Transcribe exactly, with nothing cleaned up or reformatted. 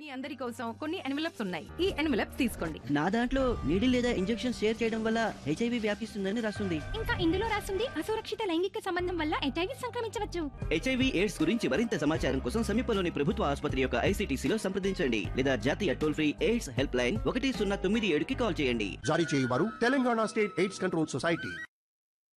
అందరి కోసం కొన్ని ఎన్వలప్స్ ఉన్నాయి. ఈ ఎన్వలప్స్ తీసుకోండి. నా దాంట్లో నీడిల్ లేదా ఇంజెక్షన్ షేర్ చేయడం వల్ల హెచ్ఐవి వ్యాపిస్తుందని రాస్తుంది. ఇంకా ఇందులో రాస్తుంది అసురక్షిత లైంగిక సంబంధం వల్ల హెచ్ఐవి సంక్రమించవచ్చు. హెచ్ఐవి ఎయిడ్స్ గురించి మరింత సమాచారం కోసం సమీపంలోని ప్రభుత్వ ఆసుపత్రి యొక్క ఐసీటీసీలో సంప్రదించండి లేదా జాతీయ toll free AIDS help line ఒకటి సున్నా తొమ్మిది ఏడుకి కాల్ చేయండి. జారీ చేయవారు Telangana state AIDS control society.